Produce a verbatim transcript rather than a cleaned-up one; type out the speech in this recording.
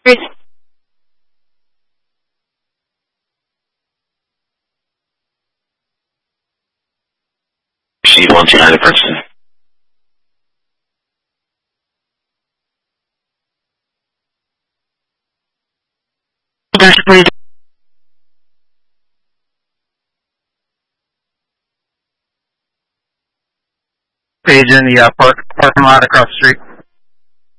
Great. Proceed one two nine to Princeton. Please. Page in the uh, park, parking lot across the street.